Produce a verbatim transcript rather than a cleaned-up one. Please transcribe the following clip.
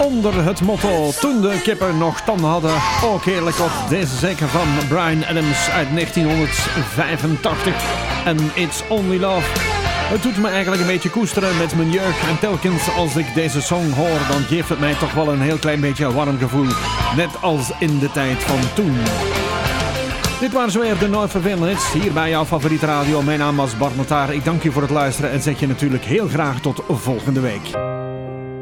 onder het motto toen de kippen nog tanden hadden. Ook heerlijk wat, deze zeker van Bryan Adams uit negentienhonderdvijfentachtig. En It's Only Love. Het doet me eigenlijk een beetje koesteren met mijn jurk. En telkens als ik deze song hoor, dan geeft het mij toch wel een heel klein beetje een warm gevoel. Net als in de tijd van toen. Dit waren zo weer de Nooit Vervelende Hits, hier bij jouw favoriete radio. Mijn naam was Bart Notaar. Ik dank je voor het luisteren en zeg je natuurlijk heel graag tot volgende week.